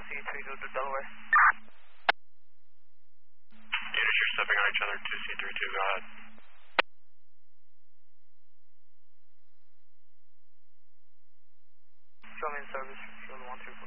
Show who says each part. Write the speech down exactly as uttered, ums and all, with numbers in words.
Speaker 1: C three two to Delaware.
Speaker 2: Units, you're stepping on each other, two C three two, go ahead.
Speaker 1: Show me in service, field one two four.